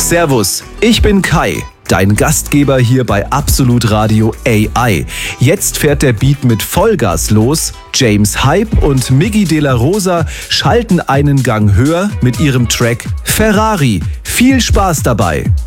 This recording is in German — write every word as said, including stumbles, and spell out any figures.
Servus, ich bin Kai, dein Gastgeber hier bei Absolut Radio A I. Jetzt fährt der Beat mit Vollgas los. James Hype und Miggy De La Rosa schalten einen Gang höher mit ihrem Track Ferrari. Viel Spaß dabei!